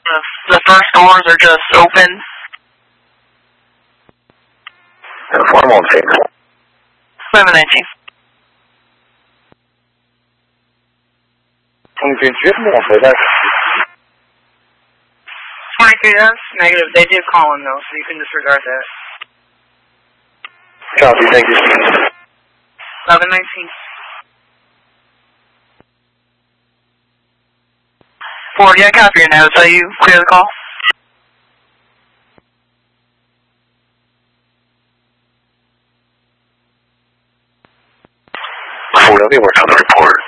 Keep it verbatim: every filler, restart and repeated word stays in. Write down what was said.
The first doors are just open. Form on six. seven nineteen. twenty-three, monter där. twenty-three, that's negative. They did call in though, so you can disregard that. Copy, thank you. eleven nineteen. Ford, yeah, copy your notes. Are you clear the call? Ford, let me work on the report.